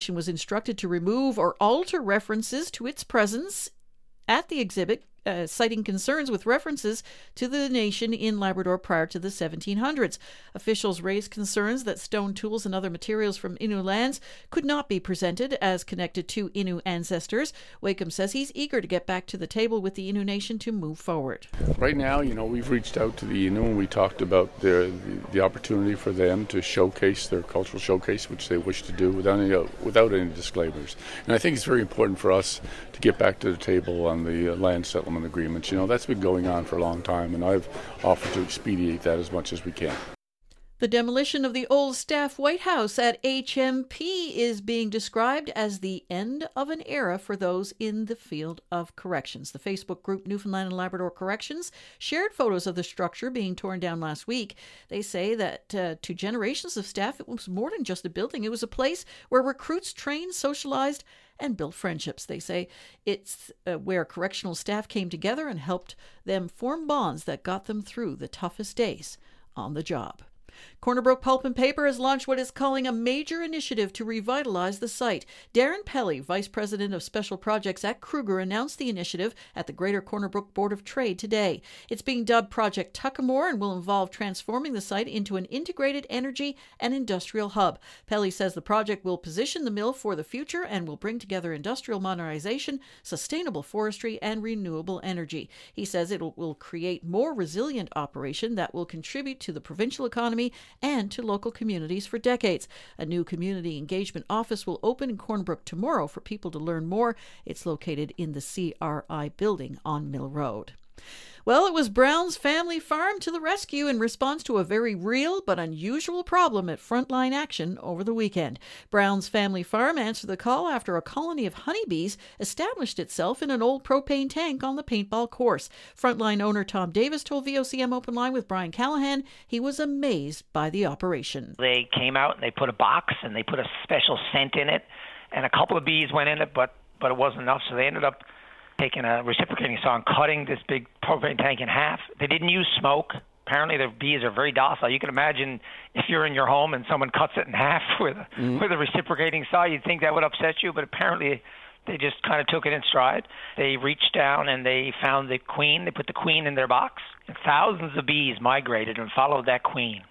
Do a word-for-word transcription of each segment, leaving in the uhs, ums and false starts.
Nation was instructed to remove or alter references to its presence at the exhibit, Uh, citing concerns with references to the nation in Labrador prior to the seventeen hundreds. Officials raised concerns that stone tools and other materials from Innu lands could not be presented as connected to Innu ancestors. Wakeham says he's eager to get back to the table with the Innu Nation to move forward. Right now, you know, we've reached out to the Innu and we talked about the, the, the opportunity for them to showcase their cultural showcase, which they wish to do without any, without any disclaimers. And I think it's very important for us to get back to the table on the uh, land settlement agreements. You know, that's been going on for a long time, and I've offered to expedite that as much as we can. The demolition of the old staff White House at H M P is being described as the end of an era for those in the field of corrections. The Facebook group Newfoundland and Labrador Corrections shared photos of the structure being torn down last week. They say that uh, to generations of staff, it was more than just a building. It was a place where recruits trained, socialized, and built friendships. They say it's uh, where correctional staff came together and helped them form bonds that got them through the toughest days on the job. Corner Brook Pulp and Paper has launched what it's calling a major initiative to revitalize the site. Darren Pelly, Vice President of Special Projects at Kruger, announced the initiative at the Greater Corner Brook Board of Trade today. It's being dubbed Project Tuckamore and will involve transforming the site into an integrated energy and industrial hub. Pelly says the project will position the mill for the future and will bring together industrial modernization, sustainable forestry, and renewable energy. He says it will create more resilient operation that will contribute to the provincial economy and to local communities for decades. A new community engagement office will open in Corner Brook tomorrow for people to learn more. It's located in the C R I building on Mill Road. Well, it was Brown's Family Farm to the rescue in response to a very real but unusual problem at Frontline Action over the weekend. Brown's Family Farm answered the call after a colony of honeybees established itself in an old propane tank on the paintball course. Frontline owner Tom Davis told V O C M Open Line with Brian Callahan he was amazed by the operation. They came out and they put a box and they put a special scent in it, and a couple of bees went in it, but, but it wasn't enough, so they ended up taking a reciprocating saw and cutting this big propane tank in half. They didn't use smoke. Apparently the bees are very docile. You can imagine if you're in your home and someone cuts it in half with, mm-hmm. with a reciprocating saw, you'd think that would upset you, but apparently they just kind of took it in stride. They reached down and they found the queen. They put the queen in their box, and thousands of bees migrated and followed that queen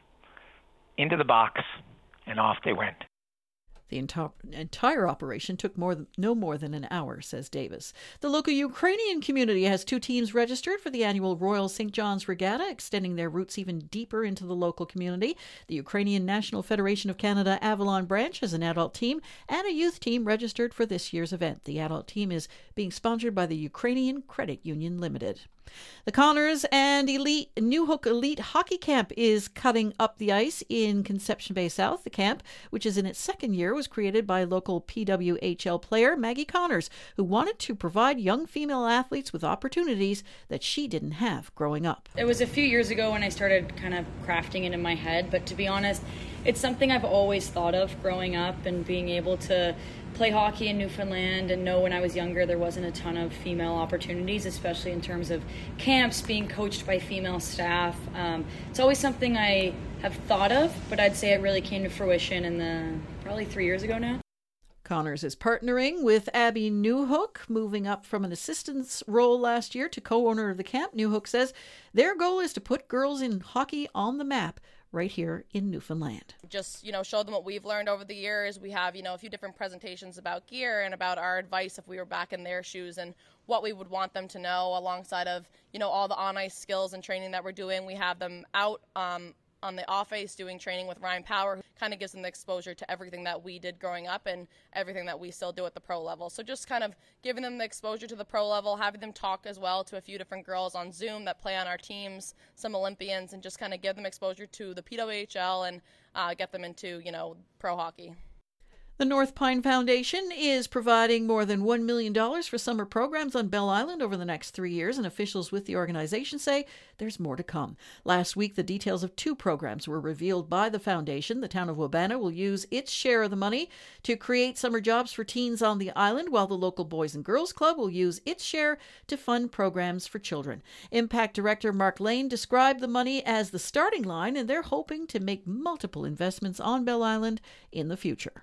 into the box, and off they went. The enti- entire operation took more than, no more than an hour, says Davis. The local Ukrainian community has two teams registered for the annual Royal Saint John's Regatta, extending their roots even deeper into the local community. The Ukrainian National Federation of Canada Avalon branch has an adult team and a youth team registered for this year's event. The adult team is being sponsored by the Ukrainian Credit Union Limited. The Connors and Elite New Hook Elite Hockey Camp is cutting up the ice in Conception Bay South. The camp, which is in its second year, was created by local P W H L player Maggie Connors, who wanted to provide young female athletes with opportunities that she didn't have growing up. It was a few years ago when I started kind of crafting it in my head, but to be honest, it's something I've always thought of growing up, and being able to play hockey in Newfoundland and know when I was younger there wasn't a ton of female opportunities, especially in terms of camps, being coached by female staff. Um, it's always something I have thought of, but I'd say it really came to fruition in the probably three years ago now. Connors is partnering with Abby Newhook, moving up from an assistant's role last year to co-owner of the camp. Newhook says their goal is to put girls in hockey on the map right here in Newfoundland. Just, you know, show them what we've learned over the years. We have, you know, a few different presentations about gear and about our advice if we were back in their shoes and what we would want them to know, alongside of, you know, all the on-ice skills and training that we're doing. We have them out um, on the off-ice doing training with Ryan Power, who kind of gives them the exposure to everything that we did growing up and everything that we still do at the pro level. So just kind of giving them the exposure to the pro level, having them talk as well to a few different girls on Zoom that play on our teams, some Olympians, and just kind of give them exposure to the P W H L and uh, get them into, you know, pro hockey. The North Pine Foundation is providing more than one million dollars for summer programs on Bell Island over the next three years, and officials with the organization say there's more to come. Last week, the details of two programs were revealed by the foundation. The town of Wabana will use its share of the money to create summer jobs for teens on the island, while the local Boys and Girls Club will use its share to fund programs for children. Impact Director Mark Lane described the money as the starting line, and they're hoping to make multiple investments on Bell Island in the future. What's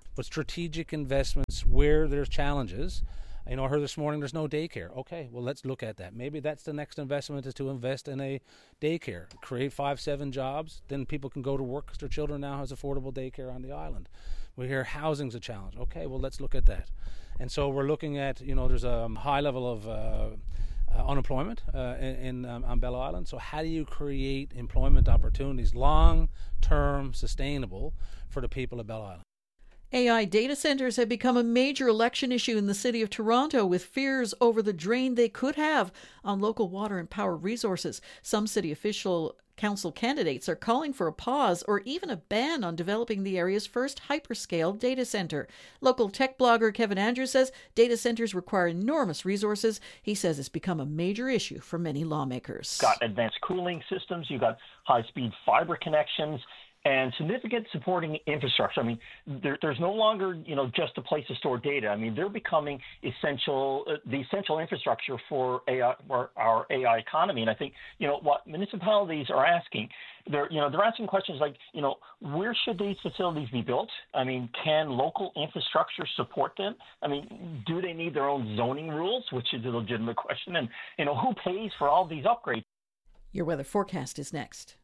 strategic investments where there's challenges. You know, I heard this morning there's no daycare. Okay, well, let's look at that. Maybe that's the next investment, is to invest in a daycare. Create five, seven jobs. Then people can go to work because their children now has affordable daycare on the island. We hear housing's a challenge. Okay, well, let's look at that. And so we're looking at, you know, there's a high level of uh, uh, unemployment uh, in, in um, on Bella Island. So how do you create employment opportunities, long-term, sustainable, for the people of Bella Island? A I data centers have become a major election issue in the city of Toronto, with fears over the drain they could have on local water and power resources. Some city official council candidates are calling for a pause or even a ban on developing the area's first hyperscale data center. Local tech blogger Kevin Andrews says data centers require enormous resources. He says it's become a major issue for many lawmakers. Got advanced cooling systems, you got high-speed fiber connections, and significant supporting infrastructure. I mean, there, there's no longer, you know, just a place to store data. I mean, they're becoming essential, uh, the essential infrastructure for A I, for our A I economy. And I think, you know, what municipalities are asking, they're, you know, they're asking questions like, you know, where should these facilities be built? I mean, can local infrastructure support them? I mean, do they need their own zoning rules, which is a legitimate question? And, you know, who pays for all these upgrades? Your weather forecast is next.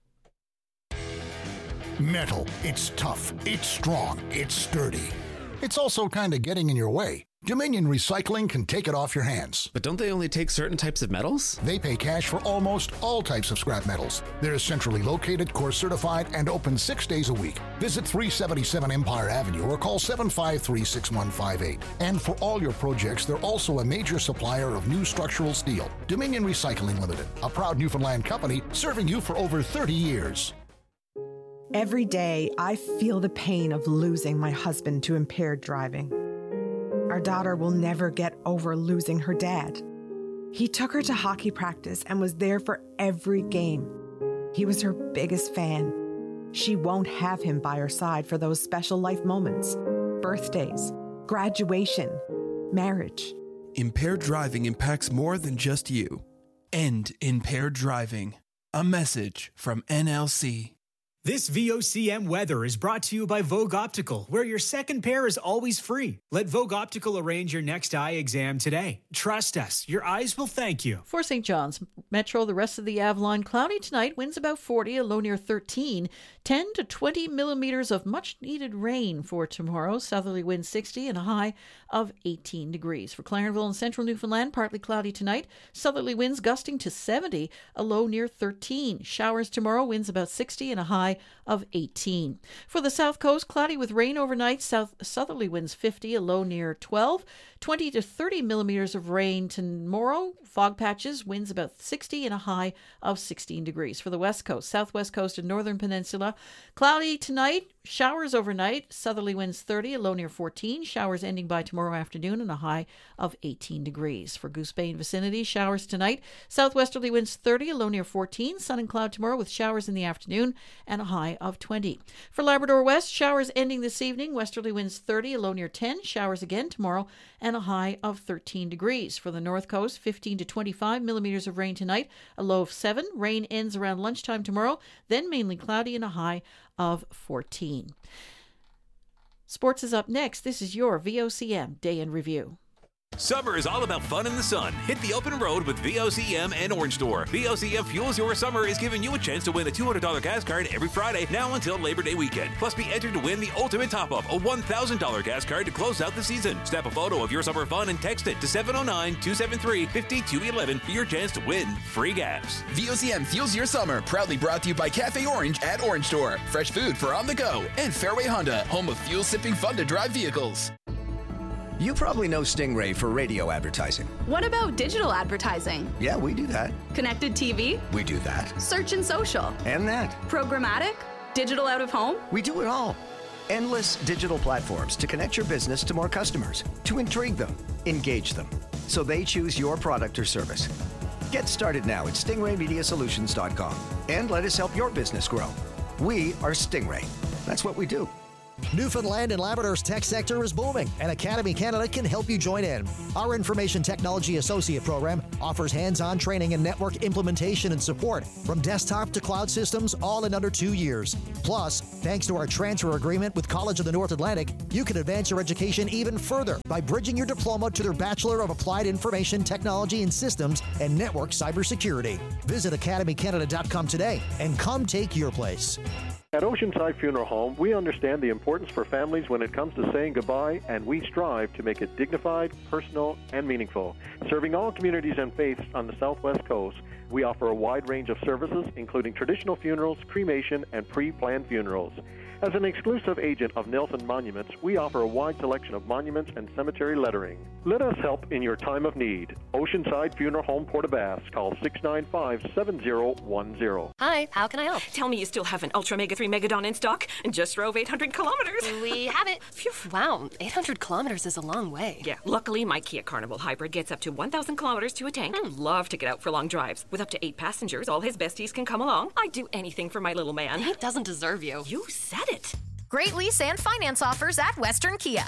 Metal. It's tough. It's strong. It's sturdy. It's also kind of getting in your way. Dominion Recycling can take it off your hands. But don't they only take certain types of metals? They pay cash for almost all types of scrap metals. They're centrally located, course certified, and open six days a week. Visit three seventy-seven Empire Avenue or call seven five three, six one five eight. And for all your projects, they're also a major supplier of new structural steel. Dominion Recycling Limited, a proud Newfoundland company serving you for over thirty years. Every day, I feel the pain of losing my husband to impaired driving. Our daughter will never get over losing her dad. He took her to hockey practice and was there for every game. He was her biggest fan. She won't have him by her side for those special life moments, birthdays, graduation, marriage. Impaired driving impacts more than just you. End impaired driving. A message from N L C. This V O C M weather is brought to you by Vogue Optical, where your second pair is always free. Let Vogue Optical arrange your next eye exam today. Trust us, your eyes will thank you. For Saint John's Metro, the rest of the Avalon, cloudy tonight, winds about forty, a low near thirteen. ten to twenty millimeters of much-needed rain for tomorrow. Southerly winds sixty and a high of eighteen degrees. For Clarenville and central Newfoundland, partly cloudy tonight. Southerly winds gusting to seventy, a low near thirteen. Showers tomorrow, winds about sixty and a high of eighteen. For the south coast, cloudy with rain overnight. South southerly winds fifty, a low near twelve. twenty to thirty millimeters of rain tomorrow. Fog patches, winds about sixty and a high of sixteen degrees. For the west coast, southwest coast and northern peninsula, cloudy tonight. Showers overnight. Southerly winds thirty, a low near fourteen. Showers ending by tomorrow afternoon and a high of eighteen degrees. For Goose Bay and vicinity, showers tonight. Southwesterly winds thirty, a low near fourteen. Sun and cloud tomorrow with showers in the afternoon and a high of twenty. For Labrador West, showers ending this evening. Westerly winds thirty, a low near ten. Showers again tomorrow and a high of thirteen degrees. For the north coast, fifteen to twenty-five millimeters of rain tonight, a low of seven. Rain ends around lunchtime tomorrow, then mainly cloudy and a high of fourteen. Sports is up next. This is your V O C M Day in Review. Summer is all about fun in the sun. Hit the open road with V O C M and Orange Door. V O C M Fuels Your Summer is giving you a chance to win a two hundred dollars gas card every Friday now until Labor Day weekend. Plus, be entered to win the ultimate top-up, a one thousand dollars gas card to close out the season. Snap a photo of your summer fun and text it to seven oh nine, two seven three, five two one one for your chance to win free gas. V O C M Fuels Your Summer, proudly brought to you by Cafe Orange at Orange Door. Fresh food for on the go. And Fairway Honda, home of fuel-sipping fun-to-drive vehicles. You probably know Stingray for radio advertising. What about digital advertising? Yeah, we do that. Connected T V? We do that. Search and social? And that. Programmatic? Digital out of home? We do it all. Endless digital platforms to connect your business to more customers, to intrigue them, engage them, so they choose your product or service. Get started now at stingray media solutions dot com and let us help your business grow. We are Stingray. That's what we do. Newfoundland and Labrador's tech sector is booming, and Academy Canada can help you join in. Our Information Technology Associate program offers hands-on training and network implementation and support from desktop to cloud systems, all in under two years. Plus, thanks to our transfer agreement with College of the North Atlantic, you can advance your education even further by bridging your diploma to their Bachelor of Applied Information Technology in Systems and Network Cybersecurity. Visit academy canada dot com today and come take your place. At Oceanside Funeral Home, we understand the importance for families when it comes to saying goodbye, and we strive to make it dignified, personal, and meaningful. Serving all communities and faiths on the Southwest Coast, we offer a wide range of services, including traditional funerals, cremation, and pre-planned funerals. As an exclusive agent of Nelson Monuments, we offer a wide selection of monuments and cemetery lettering. Let us help in your time of need. Oceanside Funeral Home, Port aux Basques. Call six nine five, seven zero one zero. Hi, how can I help? Tell me you still have an Ultra Mega three Megadon in stock and just drove eight hundred kilometers. We have it. Phew, wow, eight hundred kilometers is a long way. Yeah, luckily my Kia Carnival Hybrid gets up to one thousand kilometers to a tank. Hmm. Love to get out for long drives. With up to eight passengers, all his besties can come along. I'd do anything for my little man. He doesn't deserve you. You said it. Great lease and finance offers at Western Kia.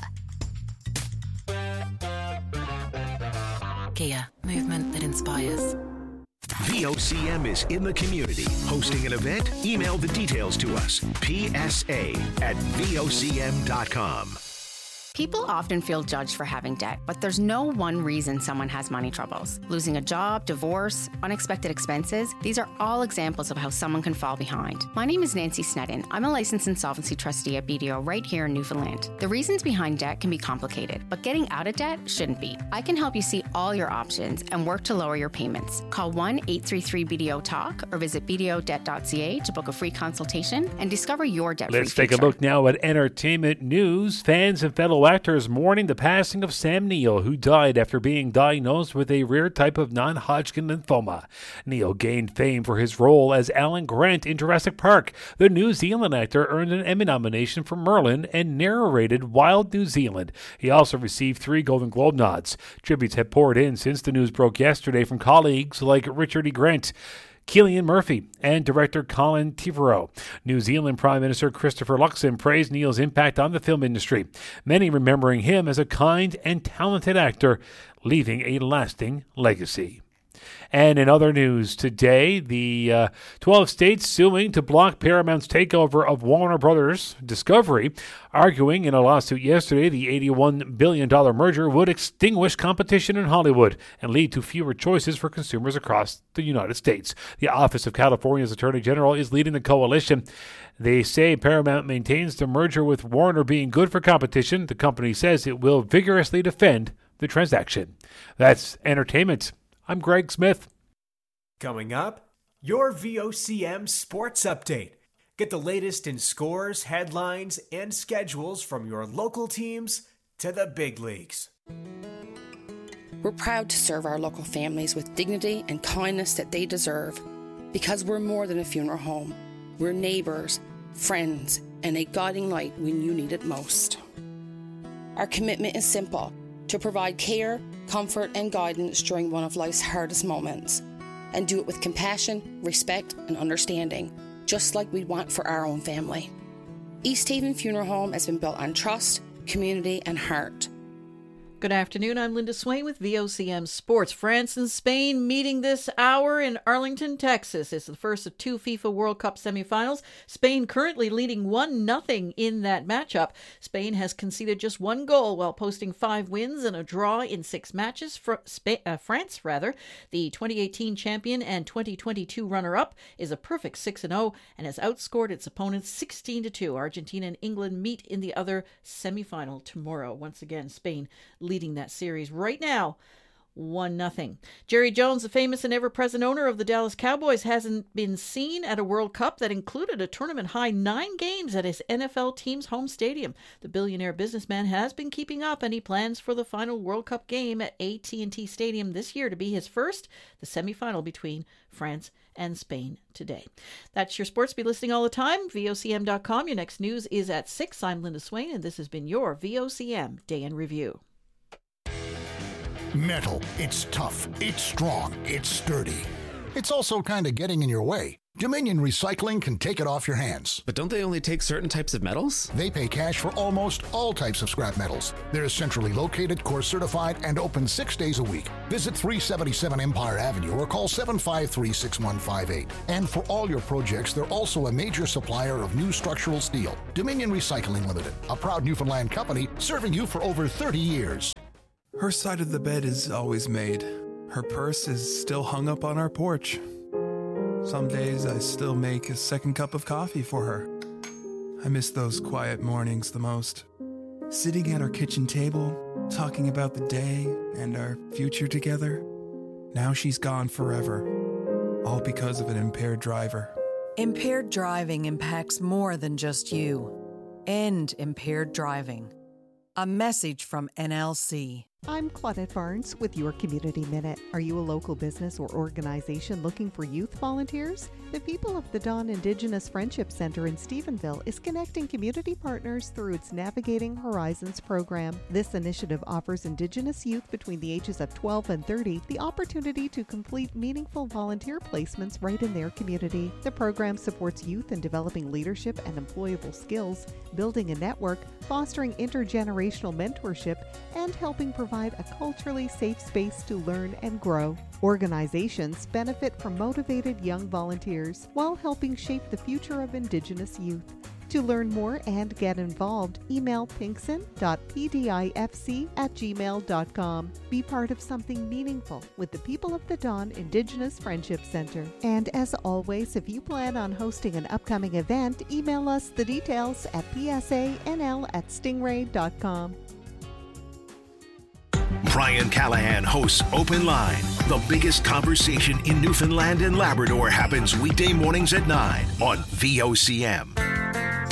Kia, movement that inspires. V O C M is in the community. Hosting an event? Email the details to us. P S A at V O C M dot com. People often feel judged for having debt, but there's no one reason someone has money troubles. Losing a job, divorce, unexpected expenses, these are all examples of how someone can fall behind. My name is Nancy Snedden. I'm a licensed insolvency trustee at B D O right here in Newfoundland. The reasons behind debt can be complicated, but getting out of debt shouldn't be. I can help you see all your options and work to lower your payments. Call one eight three three B D O talk or visit b d o debt dot c a to book a free consultation and discover your debt-free Let's take future. a look now at entertainment news. Fans and fellow actors mourning the passing of Sam Neill, who died after being diagnosed with a rare type of non-Hodgkin lymphoma. Neill gained fame for his role as Alan Grant in Jurassic Park. The New Zealand actor earned an Emmy nomination for Merlin and narrated Wild New Zealand. He also received three Golden Globe nods. Tributes have poured in since the news broke yesterday from colleagues like Richard E. Grant, Cillian Murphy, and director Colin Trevorrow. New Zealand Prime Minister Christopher Luxon praised Neill's impact on the film industry, many remembering him as a kind and talented actor, leaving a lasting legacy. And in other news today, the uh, twelve states suing to block Paramount's takeover of Warner Brothers Discovery, arguing in a lawsuit yesterday the eighty-one billion dollars merger would extinguish competition in Hollywood and lead to fewer choices for consumers across the United States. The Office of California's Attorney General is leading the coalition. They say Paramount maintains the merger with Warner being good for competition. The company says it will vigorously defend the transaction. That's entertainment. I'm Greg Smith. Coming up, your V O C M Sports Update. Get the latest in scores, headlines, and schedules from your local teams to the big leagues. We're proud to serve our local families with dignity and kindness that they deserve, because we're more than a funeral home. We're neighbours, friends, and a guiding light when you need it most. Our commitment is simple: to provide care, comfort, and guidance during one of life's hardest moments, and do it with compassion, respect, and understanding, just like we'd want for our own family. East Haven Funeral Home has been built on trust, community, and heart. Good afternoon. I'm Linda Swain with V O C M Sports. France and Spain meeting this hour in Arlington, Texas. It's the first of two FIFA World Cup semifinals. Spain currently leading one nothing in that matchup. Spain has conceded just one goal while posting five wins and a draw in six matches. For Spa- uh, France, rather, the twenty eighteen champion and twenty twenty-two runner-up, is a perfect six and oh and has outscored its opponents sixteen to two. Argentina and England meet in the other semifinal tomorrow. Once again, Spain leading that series right now, one nothing. Jerry Jones, the famous and ever-present owner of the Dallas Cowboys, hasn't been seen at a World Cup that included a tournament-high nine games at his N F L team's home stadium. The billionaire businessman has been keeping up, and he plans for the final World Cup game at A T and T Stadium this year to be his first, the semifinal between France and Spain today. That's your sports. Be listening all the time. V O C M dot com. Your next news is at six. I'm Linda Swain, and this has been your V O C M Day in Review. Metal. It's tough. It's strong. It's sturdy. It's also kind of getting in your way. Dominion Recycling can take it off your hands. But don't they only take certain types of metals? They pay cash for almost all types of scrap metals. They're centrally located, course certified, and open six days a week. Visit three seventy-seven Empire Avenue or call seven five three, six one five eight. And for all your projects, they're also a major supplier of new structural steel. Dominion Recycling Limited, a proud Newfoundland company serving you for over thirty years. Her side of the bed is always made. Her purse is still hung up on our porch. Some days I still make a second cup of coffee for her. I miss those quiet mornings the most. Sitting at our kitchen table, talking about the day and our future together. Now she's gone forever, all because of an impaired driver. Impaired driving impacts more than just you. End impaired driving. A message from N L C. I'm Claudette Barnes with your Community Minute. Are you a local business or organization looking for youth volunteers? The People of the Dawn Indigenous Friendship Center in Stephenville is connecting community partners through its Navigating Horizons program. This initiative offers Indigenous youth between the ages of twelve and thirty the opportunity to complete meaningful volunteer placements right in their community. The program supports youth in developing leadership and employable skills, building a network, fostering intergenerational mentorship, and helping provide a culturally safe space to learn and grow. Organizations benefit from motivated young volunteers while helping shape the future of Indigenous youth. To learn more and get involved, email pinkson dot p d i f c at gmail dot com. Be part of something meaningful with the People of the Dawn Indigenous Friendship Center. And as always, if you plan on hosting an upcoming event, email us the details at p s a n l at stingray dot com. Brian Callahan hosts Open Line. The biggest conversation in Newfoundland and Labrador happens weekday mornings at nine on V O C M.